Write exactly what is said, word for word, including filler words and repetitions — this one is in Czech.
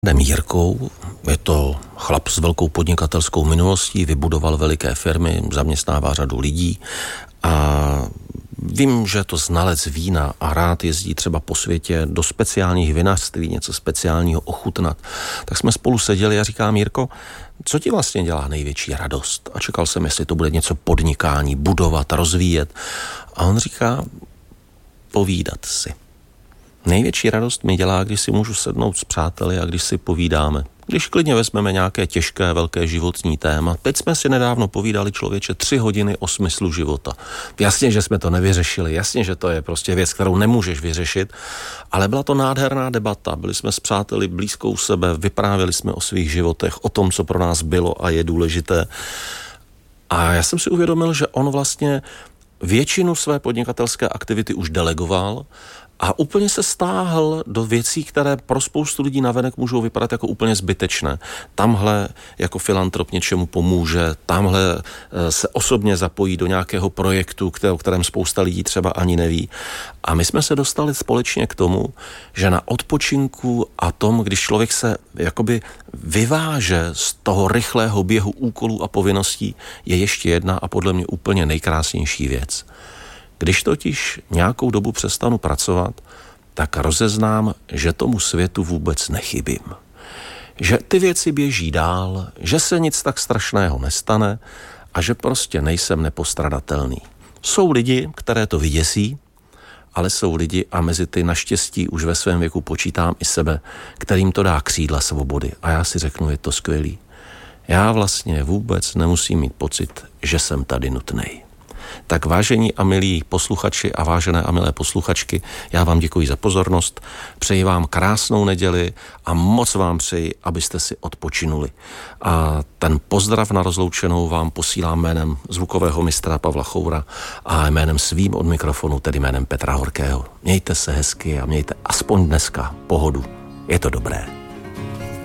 Jdem Jirkou, je to chlap s velkou podnikatelskou minulostí, vybudoval veliké firmy, zaměstnává řadu lidí a vím, že je to znalec vína a rád jezdí třeba po světě do speciálních vinařství, něco speciálního ochutnat. Tak jsme spolu seděli a říkám: Jirko, co ti vlastně dělá největší radost? A čekal jsem, jestli to bude něco podnikání, budovat, rozvíjet. A on říká: povídat si. Největší radost mi dělá, když si můžu sednout s přáteli a když si povídáme. Když klidně vezmeme nějaké těžké, velké životní téma. Teď jsme si nedávno povídali, člověče, tři hodiny o smyslu života. Jasně, že jsme to nevyřešili, jasně, že to je prostě věc, kterou nemůžeš vyřešit, ale byla to nádherná debata. Byli jsme s přáteli blízko u sebe, vyprávěli jsme o svých životech, o tom, co pro nás bylo a je důležité. A já jsem si uvědomil, že on vlastně většinu své podnikatelské aktivity už delegoval a úplně se stáhl do věcí, které pro spoustu lidí navenek můžou vypadat jako úplně zbytečné. Tamhle jako filantrop něčemu pomůže, tamhle se osobně zapojí do nějakého projektu, o kterém spousta lidí třeba ani neví. A my jsme se dostali společně k tomu, že na odpočinku a tom, když člověk se jakoby vyváže z toho rychlého běhu úkolů a povinností, je ještě jedna a podle mě úplně nejkrásnější věc. Když totiž nějakou dobu přestanu pracovat, tak rozeznám, že tomu světu vůbec nechybím. Že ty věci běží dál, že se nic tak strašného nestane a že prostě nejsem nepostradatelný. Jsou lidi, které to vyděsí, ale jsou lidi, a mezi ty naštěstí už ve svém věku počítám i sebe, kterým to dá křídla svobody. A já si řeknu, je to skvělý. Já vlastně vůbec nemusím mít pocit, že jsem tady nutnej. Tak vážení a milí posluchači a vážené a milé posluchačky, já vám děkuji za pozornost, přeji vám krásnou neděli a moc vám přeji, abyste si odpočinuli. A ten pozdrav na rozloučenou vám posílám jménem zvukového mistra Pavla Choura a jménem svým od mikrofonu, tedy jménem Petra Horkého. Mějte se hezky a mějte aspoň dneska pohodu. Je to dobré.